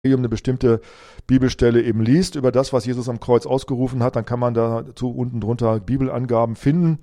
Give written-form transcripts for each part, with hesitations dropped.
eine bestimmte Bibelstelle eben liest über das, was Jesus am Kreuz ausgerufen hat, dann kann man dazu unten drunter Bibelangaben finden.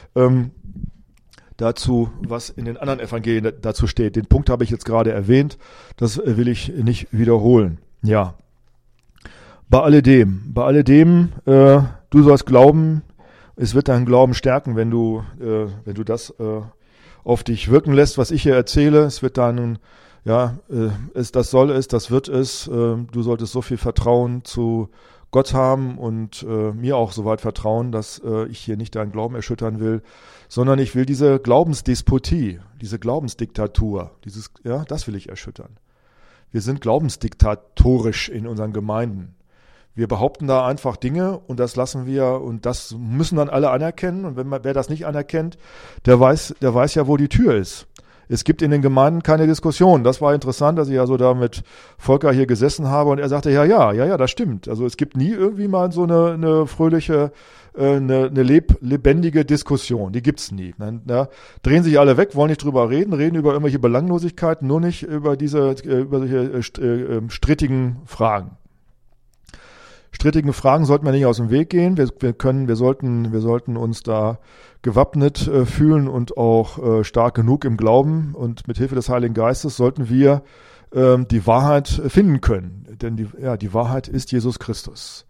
Dazu, was in den anderen Evangelien dazu steht. Den Punkt habe ich jetzt gerade erwähnt, das will ich nicht wiederholen. Ja, bei alledem, du sollst glauben, es wird deinen Glauben stärken, wenn du das auf dich wirken lässt, was ich hier erzähle. Es wird deinen, das soll es, das wird es. Du solltest so viel Vertrauen zu Gott haben und mir auch soweit vertrauen, dass ich hier nicht deinen Glauben erschüttern will, sondern ich will diese Glaubensdespotie, diese Glaubensdiktatur, das will ich erschüttern. Wir sind glaubensdiktatorisch in unseren Gemeinden. Wir behaupten da einfach Dinge und das lassen wir und das müssen dann alle anerkennen. Und wer das nicht anerkennt, der weiß ja, wo die Tür ist. Es gibt in den Gemeinden keine Diskussion. Das war interessant, dass ich also da mit Volker hier gesessen habe und er sagte, ja, das stimmt. Also es gibt nie irgendwie mal so eine fröhliche, eine lebendige Diskussion. Die gibt's nie. Da drehen sich alle weg, wollen nicht drüber reden über irgendwelche Belanglosigkeiten, nur nicht über solche strittigen Fragen. Strittigen Fragen sollten wir nicht aus dem Weg gehen. Wir sollten uns da gewappnet fühlen und auch stark genug im Glauben und mit Hilfe des Heiligen Geistes sollten wir die Wahrheit finden können. Denn die Wahrheit ist Jesus Christus.